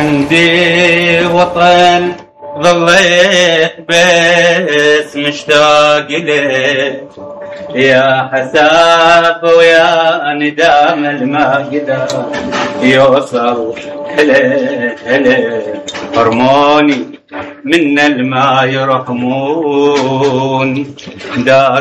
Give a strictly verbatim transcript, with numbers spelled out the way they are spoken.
عندي وطن ظليت بس مشتاق لك يا حساب ويا ندام الما قدر يوصل هلك هلك هرموني من الماء يرحمون.